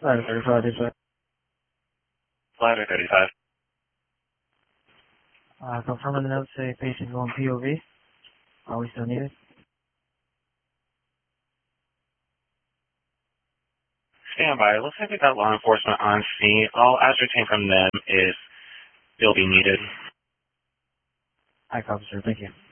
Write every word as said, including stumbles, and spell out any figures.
Ladder thirty-five, is that? Ladder thirty-five. Uh, confirming the notes say patient going P O V. Are we still needed? Stand by. Looks like we got law enforcement on scene. All ascertain from them is they'll be needed. I copy, sir. Thank you.